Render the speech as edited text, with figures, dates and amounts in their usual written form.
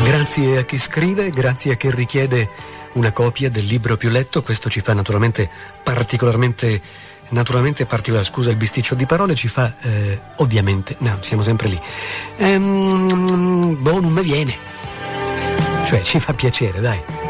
Grazie a chi scrive, grazie a chi richiede una copia del libro più letto. Questo ci fa particolarmente, scusa il bisticcio di parole, ci fa ovviamente, no, siamo sempre lì. Non mi viene. Cioè ci fa piacere, dai.